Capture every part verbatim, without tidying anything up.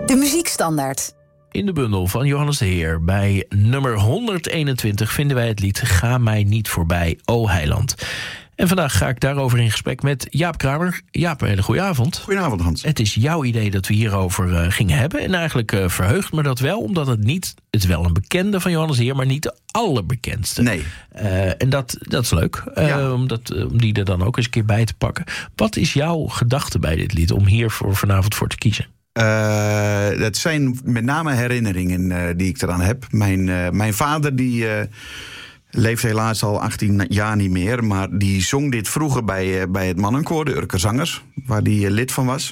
De Muziekstandaard. In de bundel van Johannes de Heer, bij nummer honderdeenentwintig... vinden wij het lied Ga mij niet voorbij, o Heiland. En vandaag ga ik daarover in gesprek met Jaap Kramer. Jaap, een hele goede avond. Goedenavond, Hans. Het is jouw idee dat we hierover uh, gingen hebben. En eigenlijk uh, verheugt me dat wel, omdat het niet... het is wel een bekende van Johannes de Heer, maar niet de allerbekendste. Nee. Uh, en dat, dat is leuk, uh, Ja. om, dat, uh, om die er dan ook eens een keer bij te pakken. Wat is jouw gedachte bij dit lied, om hier voor vanavond voor te kiezen? Uh, dat zijn met name herinneringen uh, die ik eraan heb. Mijn, uh, mijn vader die uh, leeft helaas al achttien jaar niet meer, maar die zong dit vroeger bij, uh, bij het mannenkoor, de Urker Zangers, waar die uh, lid van was.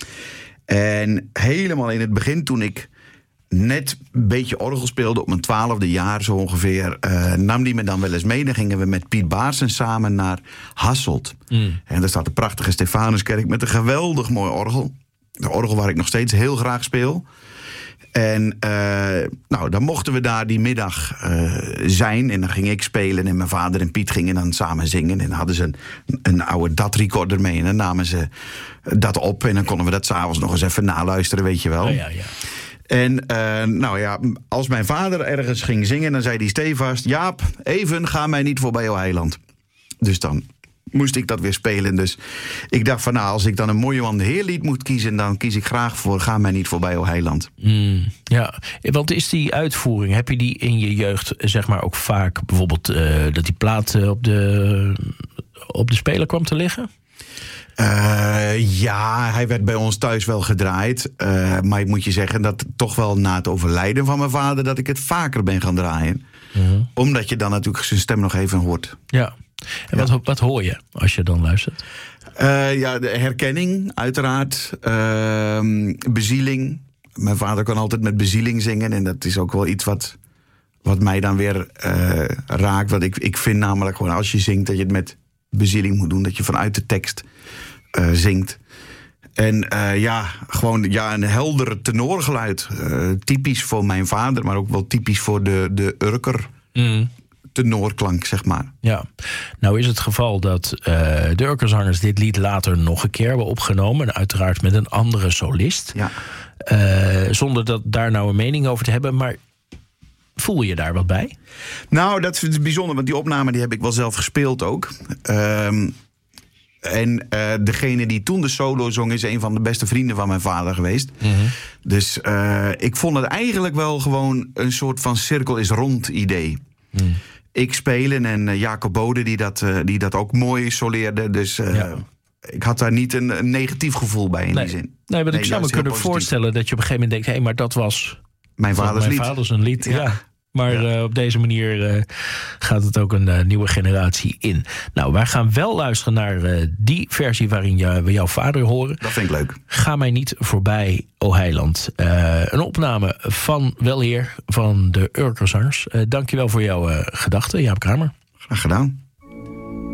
En helemaal in het begin, toen ik net een beetje orgel speelde, op mijn twaalfde jaar zo ongeveer, uh, nam die me dan wel eens mee. Dan gingen we met Piet Baarsen samen naar Hasselt. Mm. En daar staat een prachtige Stefanuskerk met een geweldig mooi orgel. De orgel waar ik nog steeds heel graag speel. En uh, nou, dan mochten we daar die middag uh, zijn. En dan ging ik spelen en mijn vader en Piet gingen dan samen zingen. En dan hadden ze een, een oude D A T-recorder mee. En dan namen ze dat op. En dan konden we dat 's avonds nog eens even naluisteren, weet je wel. Oh, ja, ja. En uh, nou ja, als mijn vader ergens ging zingen, dan zei hij stevast: Jaap, even, ga mij niet voorbij, o Heiland. Dus dan moest ik dat weer spelen. Dus ik dacht van, nou, als ik dan een mooie Johan de Heer lied moet kiezen, dan kies ik graag voor Ga mij niet voorbij, o Heiland. Mm, ja, want is die uitvoering, heb je die in je jeugd zeg maar ook vaak, bijvoorbeeld uh, dat die plaat uh, op de, op de speler kwam te liggen? Uh, ja, hij werd bij ons thuis wel gedraaid. Uh, maar ik moet je zeggen dat toch wel na het overlijden van mijn vader, dat ik het vaker ben gaan draaien. Mm-hmm. Omdat je dan natuurlijk zijn stem nog even hoort. Ja. En ja. wat, wat hoor je als je dan luistert? Uh, ja, de herkenning, uiteraard. Uh, bezieling. Mijn vader kan altijd met bezieling zingen. En dat is ook wel iets wat, wat mij dan weer uh, raakt. Want ik, ik vind namelijk gewoon, als je zingt, dat je het met bezieling moet doen. Dat je vanuit de tekst uh, zingt. En uh, ja, gewoon ja, een helder tenorgeluid. Uh, typisch voor mijn vader, maar ook wel typisch voor de, de Urker. Mm. Tenorklank, zeg maar. Ja, nou is het geval dat uh, de Urkerzangers dit lied later nog een keer hebben opgenomen. En uiteraard met een andere solist. Ja. Uh, zonder dat daar nou een mening over te hebben. Maar voel je daar wat bij? Nou, dat is bijzonder, want die opname die heb ik wel zelf gespeeld ook. Um, en uh, degene die toen de solo zong is een van de beste vrienden van mijn vader geweest. Mm-hmm. Dus uh, ik vond het eigenlijk wel gewoon een soort van cirkel is rond idee. Mm. Ik spelen en uh, Jacob Bode die dat, uh, die dat ook mooi soleerde. Dus uh, ja. ik had daar niet een, een negatief gevoel bij in nee. die zin. Nee, maar nee, ik zou me kunnen positief. voorstellen dat je op een gegeven moment denkt, hé, hey, maar dat was mijn vaders mijn lied. vaders een lied. Ja. ja. Maar ja. uh, op deze manier uh, gaat het ook een uh, nieuwe generatie in. Nou, wij gaan wel luisteren naar uh, die versie waarin je, we jouw vader horen. Dat vind ik leuk. Ga mij niet voorbij, o Heiland. Uh, een opname van Welheer van de Urkerzangers. Uh, dankjewel voor jouw uh, gedachten, Jaap Kramer. Graag gedaan.